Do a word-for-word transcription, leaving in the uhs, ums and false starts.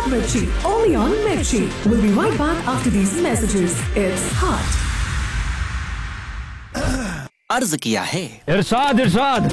Mirchi, only on Mirchi. We'll be right back after these messages. It's hot. अर्ज किया है इरशाद इरशाद